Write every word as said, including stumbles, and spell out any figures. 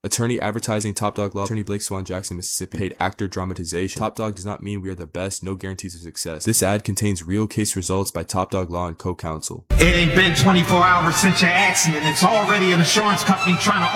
Attorney advertising Top Dog Law. Attorney Blake Swan, Jackson, Mississippi. Paid actor dramatization. Top Dog does not mean we are the best. No guarantees of success. This ad contains real case results by Top Dog Law and co-counsel. It ain't been twenty-four hours since your accident. It's already an insurance company trying to